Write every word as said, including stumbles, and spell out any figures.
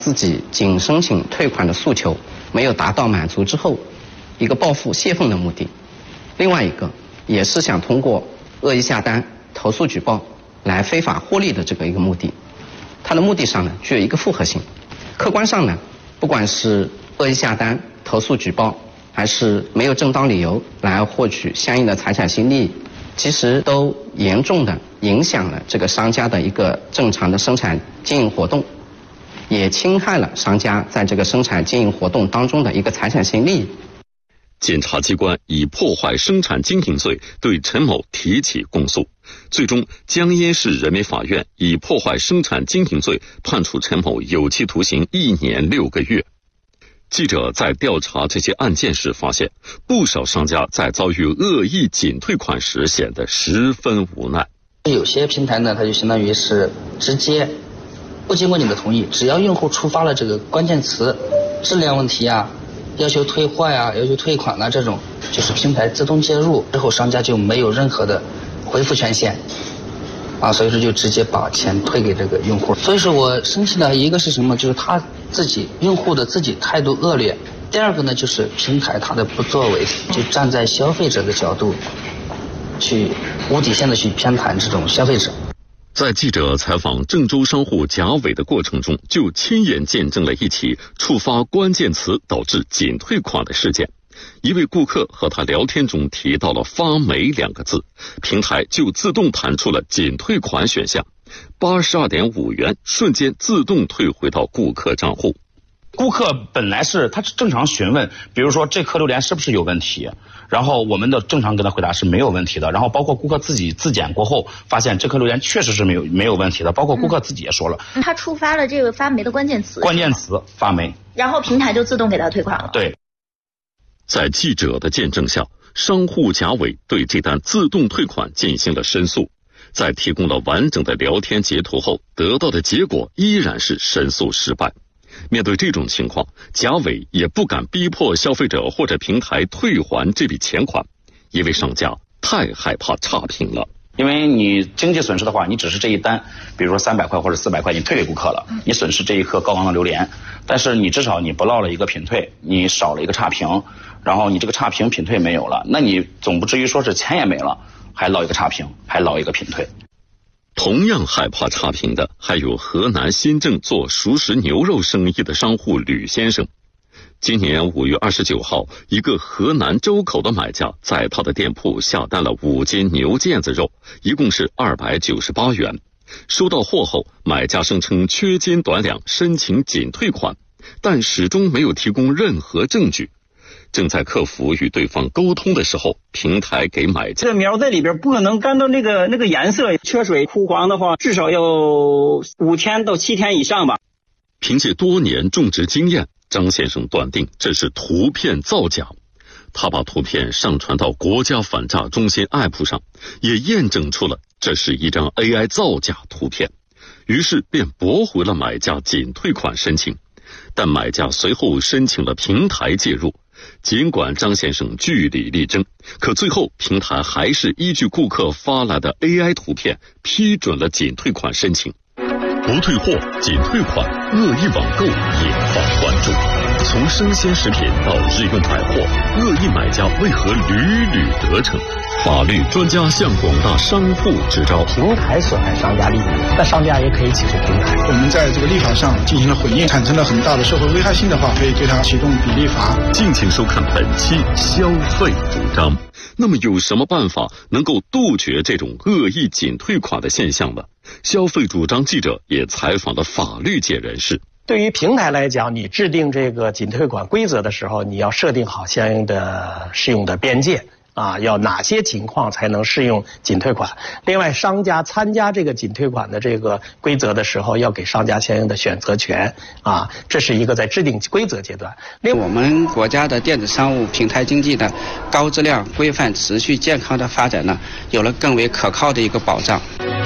自己仅申请退款的诉求没有达到满足之后，一个报复泄愤的目的；另外一个也是想通过恶意下单、投诉举报来非法获利的这个一个目的。它的目的上呢具有一个复合性，客观上呢，不管是恶意下单、投诉举报，还是没有正当理由来获取相应的财产性利益，其实都严重的影响了这个商家的一个正常的生产经营活动，也侵害了商家在这个生产经营活动当中的一个财产性利益。 检察机关以破坏生产经营罪对陈某提起公诉，最终江阴市人民法院以破坏生产经营罪判处陈某有期徒刑一年六个月。记者在调查这些案件时发现，不少商家在遭遇恶意仅退款时显得十分无奈。 有些平台呢，它就相当于是直接不经过你的同意，只要用户触发了这个关键词质量问题啊，要求退货呀、要求退款啦，这种就是平台自动介入之后，商家就没有任何的回复权限啊，所以说就直接把钱退给这个用户。所以说我生气的一个是什么，就是他自己用户的自己态度恶劣，第二个呢就是平台他的不作为，就站在消费者的角度去无底线的去偏袒这种消费者。 在记者采访郑州商户贾伟的过程中，就亲眼见证了一起触发关键词导致仅退款的事件。一位顾客和他聊天中提到了发霉两个字，平台就自动弹出了仅退款选项，八十二点五元瞬间自动退回到顾客账户。 顾客本来是他正常询问，比如说这颗榴莲是不是有问题，然后我们的正常跟他回答是没有问题的，然后包括顾客自己自检过后发现这颗榴莲确实是没有没有问题的，包括顾客自己也说了， 嗯、他触发了这个发霉的关键词， 关键词发霉， 然后平台就自动给他退款了。 对， 在记者的见证下，商户贾伟对这单自动退款进行了申诉，在提供了完整的聊天截图后，得到的结果依然是申诉失败。面对这种情况，贾伟也不敢逼迫消费者或者平台退还这笔钱款，因为商家太害怕差评了。 因为你经济损失的话，你只是这一单，比如说三百块或者四百块，你退给顾客了，你损失这一颗高昂的榴莲，但是你至少你不落了一个品退，你少了一个差评，然后你这个差评品退没有了，那你总不至于说是钱也没了，还落一个差评，还落一个品退。 同样害怕差评的还有河南新郑做熟食牛肉生意的商户吕先生。今年五月二十九号，一个河南周口的买家在他的店铺下单了五斤牛腱子肉，一共是二百九十八元。收到货后，买家声称缺斤短两，申请仅退款，但始终没有提供任何证据。正在客服与对方沟通的时候，平台给买家这苗在里边不可能干到那个那个颜色，缺水枯黄的话，至少要五天到七天以上吧。 凭借多年种植经验，张先生断定这是图片造假。他把图片上传到国家反诈中心 A P P 上，也验证出了这是一张 A I 造假图片，于是便驳回了买家仅退款申请。但买家随后申请了平台介入，尽管张先生据理力争，可最后平台还是依据顾客发来的 A I 图片批准了仅退款申请。不退货仅退款，恶意网购引发关注。从生鲜食品到日用百货，恶意买家为何屡屡得逞？法律专家向广大商户支招： 平台损害商家利益，那商家也可以起诉平台。 我们在这个立法上进行了回应，产生了很大的社会危害性的话，可以对它启动比例罚。 敬请收看本期消费主张。那么有什么办法能够杜绝这种恶意仅退款的现象呢？消费主张记者也采访了法律界人士。 对于平台来讲，你制定这个仅退款规则的时候，你要设定好相应的适用的边界啊，要哪些情况才能适用仅退款。另外，商家参加这个仅退款的这个规则的时候，要给商家相应的选择权啊，这是一个在制定规则阶段。 另我们国家的电子商务平台经济的高质量、规范、持续、健康的发展呢，有了更为可靠的一个保障。